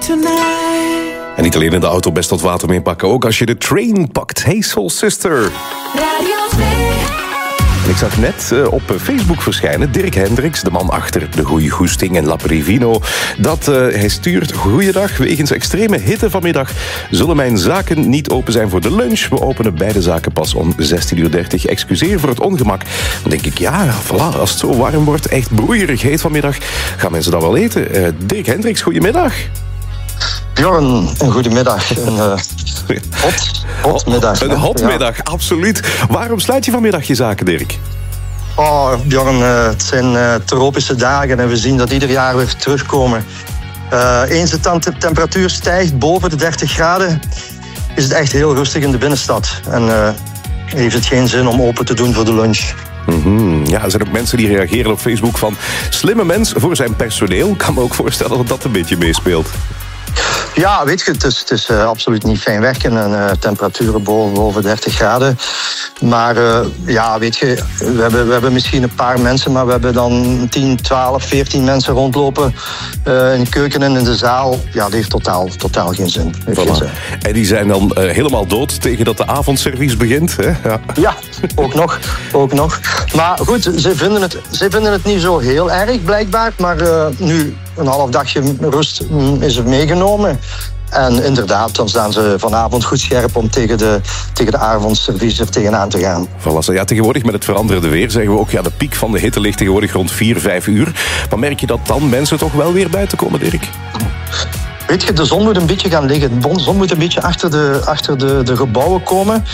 tonight. En niet alleen in de auto best wat water mee pakken, ook als je de train pakt. Hey Soul Sister. Radio 2. En ik zag net op Facebook verschijnen, Dirk Hendricks, de man achter De Goeie Goesting en La Privino, dat hij stuurt: goeiedag, wegens extreme hitte vanmiddag zullen mijn zaken niet open zijn voor de lunch. We openen beide zaken pas om 16:30. Excuseer voor het ongemak. Dan denk ik, ja, voilà, als het zo warm wordt, echt broeierig heet vanmiddag, gaan mensen dan wel eten. Dirk Hendricks, goedemiddag. Bjorn, een goedemiddag. Een hotmiddag. Een hotmiddag, ja. Absoluut. Waarom sluit je vanmiddag je zaken, Dirk? Oh, Bjorn, het zijn tropische dagen en we zien dat ieder jaar weer terugkomen. Eens de temperatuur stijgt boven de 30 graden, is het echt heel rustig in de binnenstad. En heeft het geen zin om open te doen voor de lunch. Mm-hmm. Ja, er zijn ook mensen die reageren op Facebook van slimme mens voor zijn personeel. Ik kan me ook voorstellen dat dat een beetje meespeelt. Ja, weet je, het is absoluut niet fijn werken en temperaturen boven 30 graden. Maar ja, weet je, we hebben misschien een paar mensen, maar we hebben dan 10, 12, 14 mensen rondlopen in de keuken en in de zaal. Ja, dat heeft totaal geen zin. Voilà. En die zijn dan helemaal dood tegen dat de avondservice begint, hè? Ja, ook nog. Maar goed, ze vinden het niet zo heel erg, blijkbaar. Maar nu een half dagje rust is er meegenomen. En inderdaad, dan staan ze vanavond goed scherp om tegen de avondservice er tegenaan te gaan. Voilà. Ja, tegenwoordig met het veranderde weer zeggen we ook, ja, de piek van de hitte ligt tegenwoordig rond 4, 5 uur. Maar merk je dat dan mensen toch wel weer buiten komen, Dirk? Weet je, de zon moet een beetje gaan liggen. De zon moet een beetje achter de gebouwen komen.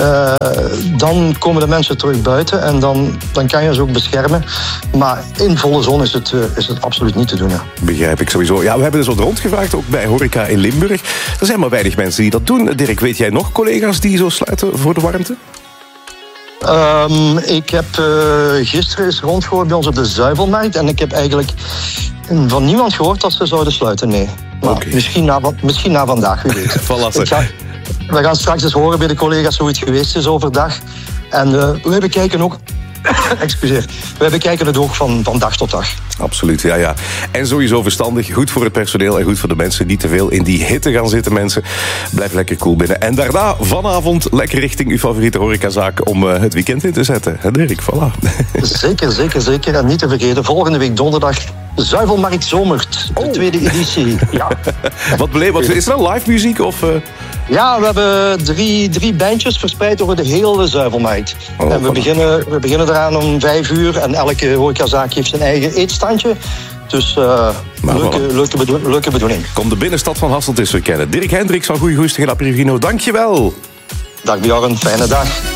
Dan komen de mensen terug buiten en dan kan je ze ook beschermen. Maar in volle zon is het absoluut niet te doen. Ja. Begrijp ik sowieso. Ja, we hebben dus wat rondgevraagd, ook bij Horeca in Limburg. Er zijn maar weinig mensen die dat doen. Dirk, weet jij nog collega's die zo sluiten voor de warmte? Ik heb gisteren eens rondgehoord bij ons op de Zuivelmarkt. En ik heb eigenlijk van niemand gehoord dat ze zouden sluiten, nee. Okay. Misschien na vandaag, wie weet. We gaan straks eens horen bij de collega's hoe het geweest is overdag. En we bekijken ook... Excuseer. We bekijken het ook van dag tot dag. Absoluut, ja. En sowieso verstandig, goed voor het personeel en goed voor de mensen. Niet te veel in die hitte gaan zitten, mensen. Blijf lekker koel binnen. En daarna vanavond lekker richting uw favoriete horecazaak om het weekend in te zetten. Hè, Dirk, voilà. Zeker. En niet te vergeten, volgende week donderdag Zuivelmarkt Zomert. De tweede editie. Ja. Wat is er live muziek of... Ja, we hebben drie bandjes verspreid over de hele Zuivelmarkt. En we beginnen eraan om 5 uur en elke horecazaak heeft zijn eigen eetstandje. Dus leuke bedoeling. Kom de binnenstad van Hasselt eens verkennen. Dirk Hendricks van Goeie Goesting en La Privino, dankjewel. Dag Bjorn, fijne dag.